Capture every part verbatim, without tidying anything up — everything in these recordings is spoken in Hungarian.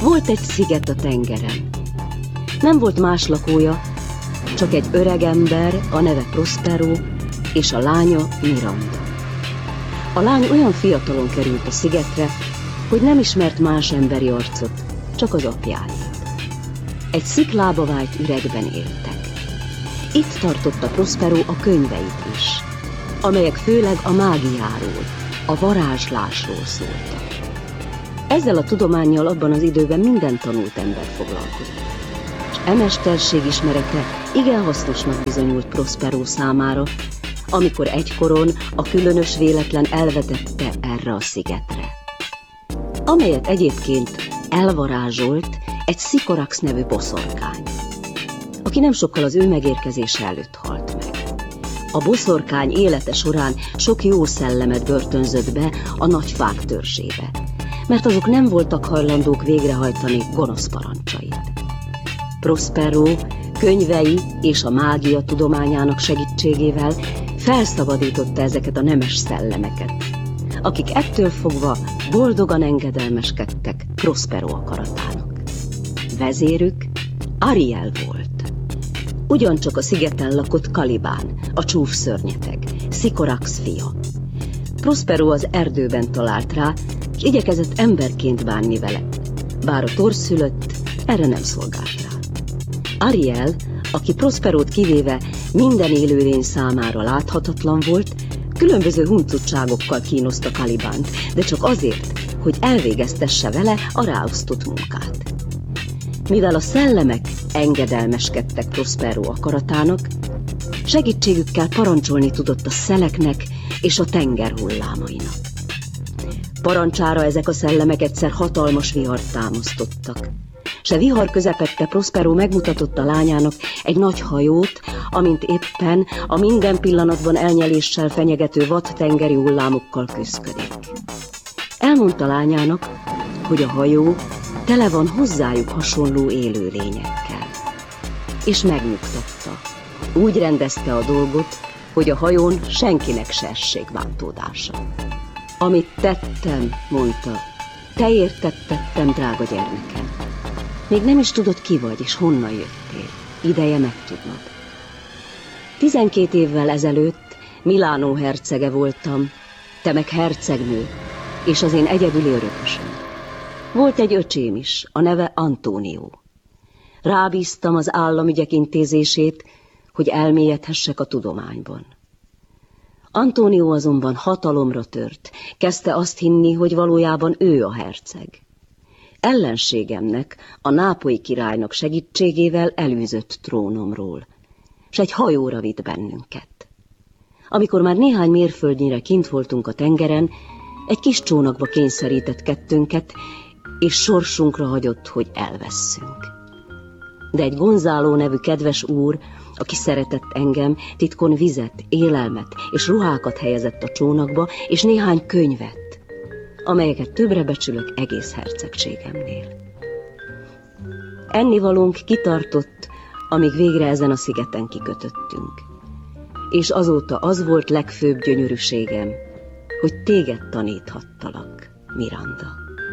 Volt egy sziget a tengeren. Nem volt más lakója, csak egy öreg ember, a neve Prospero, és a lánya Miranda. A lány olyan fiatalon került a szigetre, hogy nem ismert más emberi arcot, csak az apjáét. Egy sziklába vájt üregben éltek. Itt tartotta Prospero a könyveit is, amelyek főleg a mágiáról, a varázslásról szóltak. Ezzel a tudománnyal abban az időben minden tanult ember foglalkozott, és e mesterség ismerete igen hasznosnak bizonyult Prospero számára, amikor egykoron a különös véletlen elvetette erre a szigetre, amelyet egyébként elvarázsolt egy Sycorax nevű boszorkány, aki nem sokkal az ő megérkezése előtt halt meg. A boszorkány élete során sok jó szellemet börtönzött be a nagy fák törzsébe, mert azok nem voltak hajlandók végrehajtani gonosz parancsait. Prospero könyvei és a mágia tudományának segítségével felszabadította ezeket a nemes szellemeket, akik ettől fogva boldogan engedelmeskedtek Prospero akaratának. Vezérük Ariel volt. Ugyancsak a szigeten lakott Caliban, a csúfszörnyeteg, Sycorax fia. Prospero az erdőben talált rá, és igyekezett emberként bánni vele, bár a torszülött erre nem szolgált rá. Ariel, aki Prosperót kivéve minden élőlény számára láthatatlan volt, különböző huncutságokkal kínoszta Calibánt, de csak azért, hogy elvégeztesse vele a ráosztott munkát. Mivel a szellemek engedelmeskedtek Prospero akaratának, segítségükkel parancsolni tudott a szeleknek és a tenger hullámainak. Parancsára ezek a szellemek egyszer hatalmas vihart támasztottak, s a vihar közepette Prospero megmutatott a lányának egy nagy hajót, amint éppen a minden pillanatban elnyeléssel fenyegető vad tengeri hullámokkal küszködik. Elmondta lányának, hogy a hajó tele van hozzájuk hasonló élőlényekkel, és megnyugtatta. Úgy rendezte a dolgot, hogy a hajón senkinek se essék bántódása. Amit tettem, mondta, te érted tettem, drága gyermekem. Még nem is tudod, ki vagy és honnan jöttél. Ideje megtudnod. Tizenkét évvel ezelőtt Milánó hercege voltam, te meg hercegnő, és az én egyedüli örökösöm. Volt egy öcsém is, a neve Antonio. Rábíztam az államügyek intézését, hogy elmélyedhessek a tudományban. Antonio azonban hatalomra tört, kezdte azt hinni, hogy valójában ő a herceg. Ellenségemnek, a nápolyi királynak segítségével elűzött trónomról, s egy hajóra vitt bennünket. Amikor már néhány mérföldnyire kint voltunk a tengeren, egy kis csónakba kényszerített kettőnket, és sorsunkra hagyott, hogy elvesszünk. De egy Gonzáló nevű kedves úr, aki szeretett engem, titkon vizet, élelmet és ruhákat helyezett a csónakba, és néhány könyvet, amelyeket többre becsülök egész hercegségemnél. Ennivalónk kitartott, amíg végre ezen a szigeten kikötöttünk. És azóta az volt legfőbb gyönyörűségem, hogy téged taníthattalak, Miranda.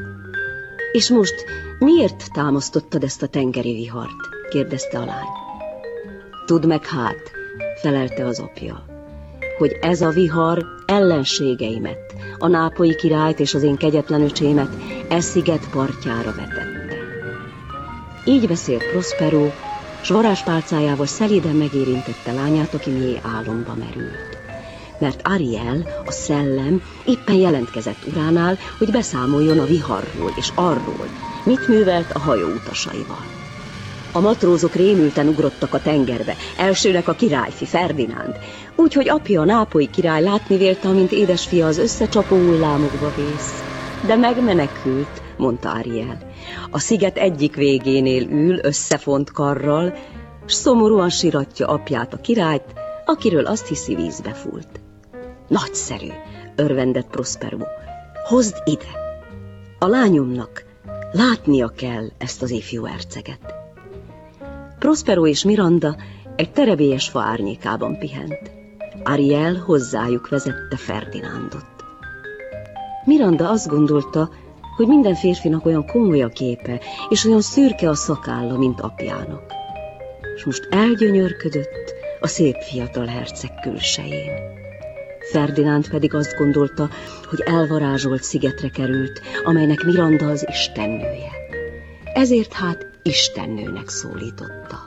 És most miért támasztottad ezt a tengeri vihart? Kérdezte a lány. Tudd meg hát, felelte az apja, hogy ez a vihar ellenségeimet, a nápolyi királyt és az én kegyetlen öcsémet e sziget partjára vetette. Így beszélt Prospero, s varázspálcájával szelíden megérintette lányát, aki mély álomba merült. Mert Ariel, a szellem, éppen jelentkezett uránál, hogy beszámoljon a viharról és arról, mit művelt a hajó utasaival. A matrózok rémülten ugrottak a tengerbe, elsőnek a királyfi, Ferdinánd, úgyhogy apja, a nápolyi király látni vélte, amint édesfia az összecsapó hullámokba vész. De megmenekült, mondta Ariel. A sziget egyik végénél ül összefont karral, s szomorúan siratja apját, a királyt, akiről azt hiszi, vízbe fúlt. Nagyszerű, örvendett Prospero. Hozd ide! A lányomnak látnia kell ezt az ifjú herceget. Prospero és Miranda egy terebélyes fa árnyékában pihent. Ariel hozzájuk vezette Ferdinándot. Miranda azt gondolta, hogy minden férfinak olyan komoly a képe, és olyan szürke a szakálla, mint apjának. És most elgyönyörködött a szép fiatal herceg külsején. Ferdinánd pedig azt gondolta, hogy elvarázsolt szigetre került, amelynek Miranda az istennője. Ezért hát istennőnek szólította.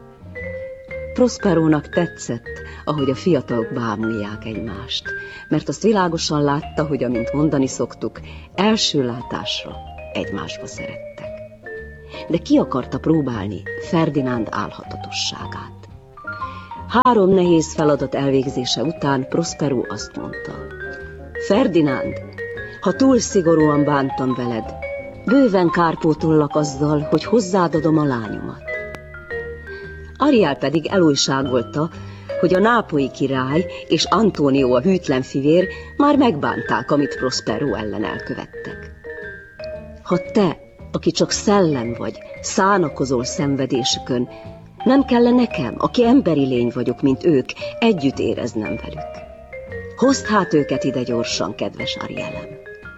Prosperónak tetszett, ahogy a fiatalok bámulják egymást, mert azt világosan látta, hogy amint mondani szoktuk, első látásra egymásba szerettek. De ki akarta próbálni Ferdinánd álhatatosságát. Három nehéz feladat elvégzése után Prospero azt mondta: Ferdinánd, ha túl szigorúan bántam veled, bőven kárpótollak azzal, hogy hozzád adom a lányomat. Ariel pedig elújságolta, hogy a nápolyi király és Antonio a hűtlen fivér már megbánták, amit Prospero ellen elkövettek. Ha te, aki csak szellem vagy, szánakozol szenvedésükön, nem kell nekem, aki emberi lény vagyok, mint ők, együtt éreznem velük. Hozd hát őket ide gyorsan, kedves Arielem.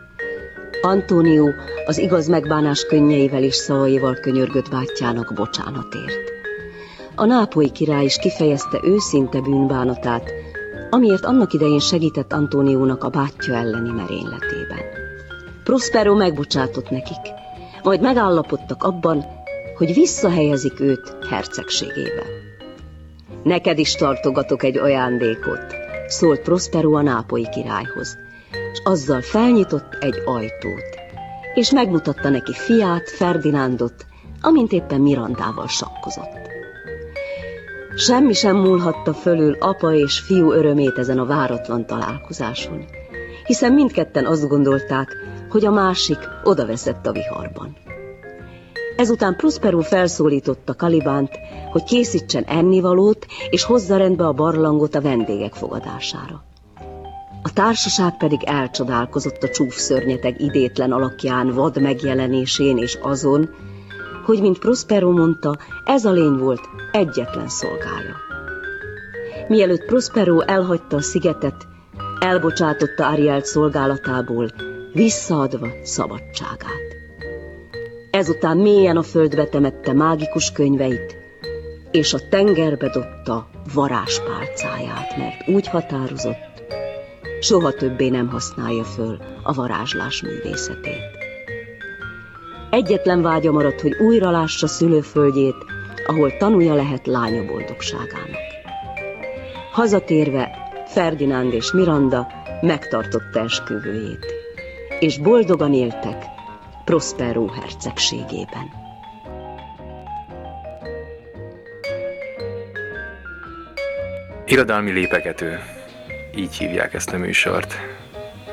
Antonio az igaz megbánás könnyeivel és szavaival könyörgött bátyjának bocsánatért. A nápolyi király is kifejezte őszinte bűnbánatát, amiért annak idején segített Antóniónak a bátyja elleni merényletében. Prospero megbocsátott nekik, majd megállapodtak abban, hogy visszahelyezik őt hercegségébe. Neked is tartogatok egy ajándékot, szólt Prospero a nápolyi királyhoz, és azzal felnyitott egy ajtót, és megmutatta neki fiát, Ferdinándot, amint éppen Mirandával sakkozott. Semmi sem múlhatta fölül apa és fiú örömét ezen a váratlan találkozáson, hiszen mindketten azt gondolták, hogy a másik odaveszett a viharban. Ezután Prospero felszólította Kalibánt, hogy készítsen ennivalót, és hozza rendbe a barlangot a vendégek fogadására. A társaság pedig elcsodálkozott a csúfszörnyeteg idétlen alakján, vad megjelenésén és azon, hogy, mint Prospero mondta, ez a lény volt egyetlen szolgája. Mielőtt Prospero elhagyta a szigetet, elbocsátotta Arielt szolgálatából, visszaadva szabadságát. Ezután mélyen a földbe temette mágikus könyveit, és a tengerbe dobta varázspálcáját, mert úgy határozott, soha többé nem használja föl a varázslás művészetét. Egyetlen vágya maradt, hogy újra lássa szülőföldjét, ahol tanúja lehet lánya boldogságának. Hazatérve Ferdinánd és Miranda megtartotta esküvőjét, és boldogan éltek Prospero hercegségében. Irodalmi lépegető. Így hívják ezt a műsort.